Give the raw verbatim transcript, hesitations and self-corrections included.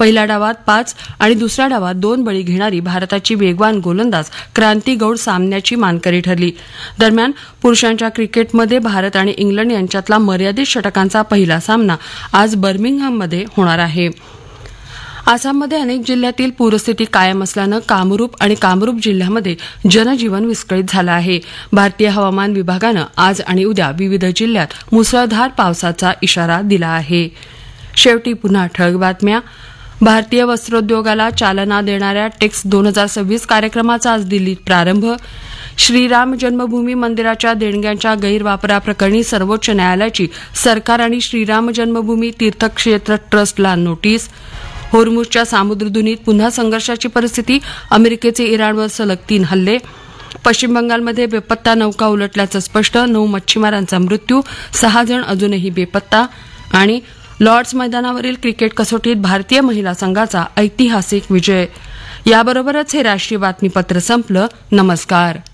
पहिल्या डावात पाच आणि दुसऱ्या डावात दोन बळी घेणारी भारताची वेगवान गोलंदाज क्रांती गौड सामन्याची मानकरी ठरली. दरम्यान पुरुषांच्या क्रिकेटमध्ये भारत आणि इंग्लंड यांच्यातला मर्यादित षटकांचा पहिला सामना आज बर्मिंगहॅममध्ये होणार आहे. आसाममध्ये अनेक जिल्ह्यातील पूरस्थिती कायम असल्यानं कामरूप आणि कामरूप जिल्ह्यामध्ये जनजीवन विस्कळीत झालं आहे. भारतीय हवामान विभागानं आज आणि उद्या विविध जिल्ह्यात मुसळधार पावसाचा इशारा दिला आहे. शेवटी पुन्हा ठळक बातम्या. भारतीय वस्त्रोद्योगाला चालना देणाऱ्या टेक्स दोन हजार सव्वीस कार्यक्रमाचा आज दिल्लीत प्रारंभ. श्रीराम जन्मभूमी मंदिराच्या देणग्यांच्या गैरवापराप्रकरणी सर्वोच्च न्यायालयाची सरकार आणि श्रीराम जन्मभूमी तीर्थक्षेत्र ट्रस्टला नोटीस. होर्मुझच्या सामुद्रधुनीत पुन्हा संघर्षाची परिस्थिती. अमेरिकेचे इराणवर सलग तीन हल्ले. पश्चिम बंगालमध्ये बेपत्ता नौका उलटल्याचं स्पष्ट. नऊ मच्छीमारांचा मृत्यू, सहा जण अजूनही बेपत्ता. आणि लॉर्ड्स मैदानावरील क्रिकेट कसोटीत भारतीय महिला संघाचा ऐतिहासिक विजय. याबरोबरच हे राष्ट्रीय बातमीपत्र संपलं. नमस्कार.